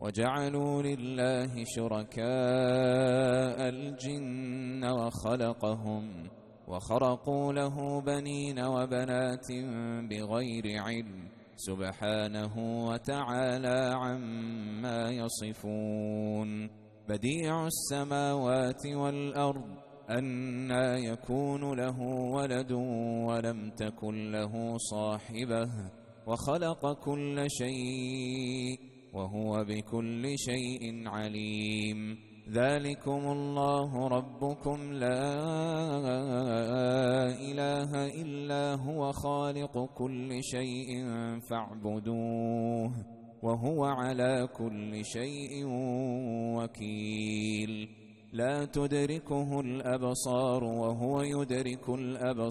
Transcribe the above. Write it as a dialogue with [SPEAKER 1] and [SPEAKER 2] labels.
[SPEAKER 1] وجعلوا لله شركاء الجن وخرقوا له بنين وبنات بغير علم سبحانه وتعالى عما يصفون. بديع السماوات والأرض أنى يكون له ولد ولم تكن له صاحبة وخلق كل شيء وهو بكل شيء عليم. ذلكم الله ربكم لا إله إلا هو خالق كل شيء فاعبدوه وهو على كل شيء وكيل. لا تدركه الأبصار وهو يدرك الأبصار